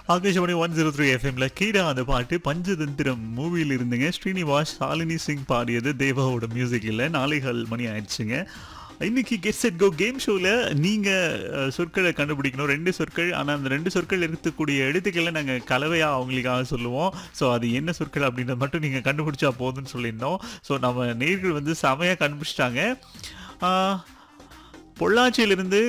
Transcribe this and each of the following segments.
ஆகாஷவாணி 103 எஃப்எம்ல கீடா அந்த பாட்டு பஞ்சதந்திரம் மூவியில் இருந்துங்க. ஸ்ரீனிவாஸ் ஷாலினி சிங் பாடியது தேவாவோட மியூசிக்கில். நாளைகள் மணி ஆயிடுச்சுங்க. இன்னைக்கு கெட் செட் கோ கேம் ஷோவில் நீங்கள் சொற்களை கண்டுபிடிக்கணும். 2 சொற்கள். ஆனால் அந்த 2 சொற்கள் இருக்கக்கூடிய எழுத்துக்களை நாங்கள் கலவையாக அவங்களுக்காக சொல்லுவோம். ஸோ அது என்ன சொற்கள் அப்படின்றத மட்டும் நீங்கள் கண்டுபிடிச்சா போதும்னு சொல்லியிருந்தோம். ஸோ நம்ம நேயர்கள் வந்து செமையாக கண்டுபிடிச்சிட்டாங்க. பொள்ளாச்சியிலிருந்து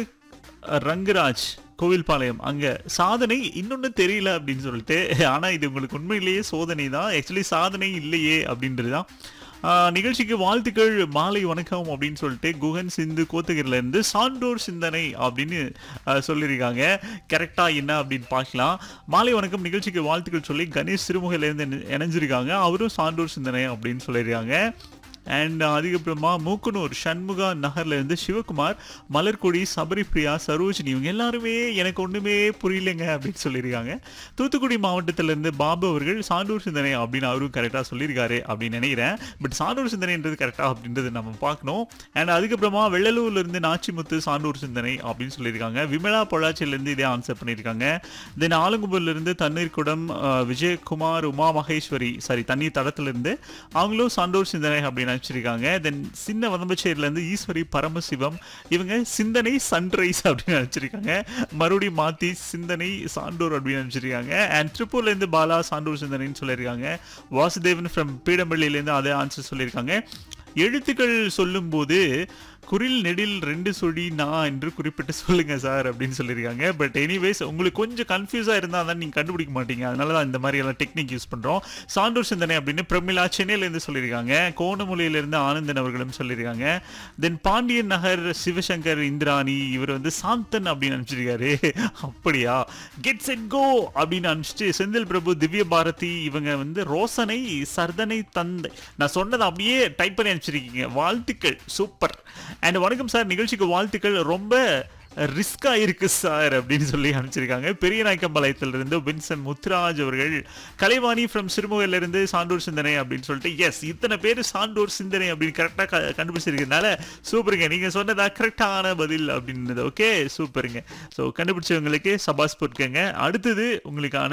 ரங்கராஜ் கோவில்பாளையம் அங்கே சாதனை இன்னொன்று தெரியல அப்படின்னு சொல்லிட்டு, ஆனால் இது உங்களுக்கு உண்மையிலேயே சோதனை தான். ஆக்சுவலி சாதனை இல்லையே அப்படின்றது தான். நிகழ்ச்சிக்கு வாழ்த்துக்கள், மாலை வணக்கம் அப்படின்னு சொல்லிட்டு குகன் சிந்து கோத்தகிரிலேருந்து சான்றோர் சிந்தனை அப்படின்னு சொல்லியிருக்காங்க. கரெக்டாக என்ன அப்படின்னு பார்க்கலாம். மாலை வணக்கம் நிகழ்ச்சிக்கு வாழ்த்துக்கள் சொல்லி கணேஷ் சிறுமுகையிலேருந்து இணைஞ்சிருக்காங்க. அவரும் சான்றோர் சிந்தனை அப்படின்னு சொல்லியிருக்காங்க. அண்ட் அதுக்கப்புறமா மூக்குனூர் சண்முகா நகர்லேருந்து சிவகுமார், மலர்கொடி, சபரிப்ரியா, சரோஜினி இவங்க எல்லாருமே எனக்கு ஒன்றுமே புரியலைங்க அப்படின்னு சொல்லியிருக்காங்க. தூத்துக்குடி மாவட்டத்திலேருந்து பாபு அவர்கள் சான்றோர் சிந்தனை அப்படின்னு அவரும் கரெக்டாக சொல்லியிருக்காரு அப்படின்னு நினைக்கிறேன். பட் சான்றோர் சிந்தனைன்றது கரெக்டாக அப்படின்றது நம்ம பார்க்கணும். அண்ட் அதுக்கப்புறமா வெள்ளலூர்லேருந்து நாச்சிமுத்து சான்றோர் சிந்தனை அப்படின்னு சொல்லியிருக்காங்க. விமலா பொள்ளாச்சியிலேருந்து இதே ஆன்சர் பண்ணியிருக்காங்க. தென் ஆலங்கும்பூர்லேருந்து தண்ணீர் குடம் விஜயகுமார், உமா மகேஸ்வரி தண்ணீர் தடத்திலிருந்து அவங்களும் சான்றோர் சிந்தனை அப்படின்னு நினைச்சிருக்காங்க. தென் சின்ன வதம்பச்சேரியிலேருந்து ஈஸ்வரி பரமசிவம் இவங்க சிந்தனை சன்ரைஸ் அப்படின்னு நினைச்சிருக்காங்க. மறுபடியும் மாற்றி சிந்தனை சான்றோர் அப்படின்னு நினைச்சிருக்காங்க. அண்ட் திருப்பூர்லேருந்து பாலா சான்றோர் சிந்தனைன்னு சொல்லியிருக்காங்க. வாசுதேவன் ஃப்ரம் பீடம்பள்ளியிலேருந்து அதே ஆன்சர் சொல்லியிருக்காங்க. எழுத்துக்கள் சொல்லும்போது குரில் நெடில் 2 சொடி நான் என்று குறிப்பிட்டு சொல்லுங்க சார் அப்படின்னு சொல்லியிருக்காங்க. பட் எனிவேஸ் உங்களுக்கு கொஞ்சம் கன்ஃபியூஸாக இருந்தால் தான் நீங்கள் கண்டுபிடிக்க மாட்டீங்க. அதனால தான் இந்த மாதிரி எல்லாம் டெக்னிக் யூஸ் பண்ணுறோம். சான்றோர் சிந்தனை அப்படின்னு பிரமிளா சென்னையிலேருந்து சொல்லியிருக்காங்க. கோணமொழியிலேருந்து ஆனந்தன் அவர்களும் சொல்லியிருக்காங்க. தென் பாண்டியன் நகர் சிவசங்கர் இந்திராணி இவர் வந்து சாந்தன் அப்படின்னு அனுப்பிச்சிருக்காரு. அப்படியா, கெட் செட் கோ அப்படின்னு அனுப்பிச்சிட்டு செந்தில் பிரபு, திவ்ய பாரதி இவங்க வந்து ரோசனை சர்தனை தந்தை நான் சொன்னதை அப்படியே டைப் பண்ணி அனுப்பிச்சிருக்கீங்க. வாழ்த்துக்கள், சூப்பர். அண்ட் வணக்கம் சார், நிகழ்ச்சிக்கு வாழ்த்துக்கள், ரொம்ப ரிஸ்கா இருக்கு சார் அப்படின்னு சொல்லி அனுப்பிச்சிருக்காங்க. பெரிய நாயக்கம்பாளையத்திலிருந்து வின்சன் முத்துராஜ் அவர்கள். கலைவாணி ஃப்ரம் சிறுமுகையிலிருந்து சான்றோர் சிந்தனை அப்படின்னு சொல்லிட்டு எஸ் இத்தனை பேர் சான்றோர் சிந்தனை அப்படின்னு கரெக்டாக கண்டுபிடிச்சிருக்கிறதுனால சூப்பருங்க. நீங்கள் சொன்னதா கரெக்டான பதில் அப்படின்றது. ஓகே, சூப்பருங்க. ஸோ கண்டுபிடிச்சவங்களுக்கு சபாஸ் போட்டுக்கங்க. அடுத்தது உங்களுக்கான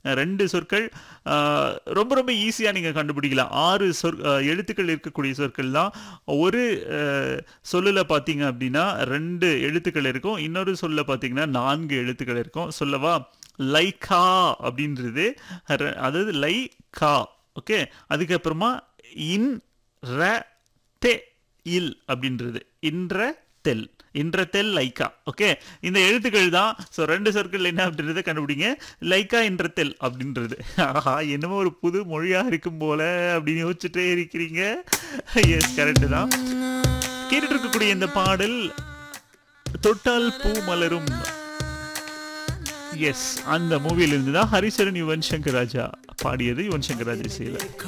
2 சொற்கள். ரொம்ப ரொம்ப ஈஸியாக நீங்கள் கண்டுபிடிக்கலாம். 6 எழுத்துக்கள் இருக்கக்கூடிய சொற்கள் தான். ஒரு சொல்லில் பார்த்தீங்க அப்படின்னா 2 எழுத்துக்கள் இருக்கும். இன்னொரு சொல்ல பார்த்தீங்கன்னா 4 எழுத்துக்கள் இருக்கும். சொல்லவா? லைகா அப்படின்றது, அதாவது லைகா. ஓகே, அதுக்கப்புறமா இன் ர தெ இல் அப்படின்றது இன்ற தெல் லைக்கா. ஓகே, இந்த எழுத்துக்கள் தான். ஸோ 2 சொற்கள் என்ன அப்படின்றத கண்டுபிடிங்க. லைக்கா என்ற தெல் அப்படின்றது. ஆஹா, என்னமோ ஒரு புது மொழியாக இருக்கும் போல அப்படின்னு யோசிச்சுட்டே இருக்கிறீங்க. எஸ், கரெக்டு தான். கேட்டுட்டு இருக்கக்கூடிய இந்த பாடல் தொட்டால் பூ மலரும், எஸ் அந்த மூவியிலிருந்து தான். ஹரிசரன் யுவன் சங்கர் ராஜா பாடியது, யுவன் சங்கர் ராஜா இசையில்.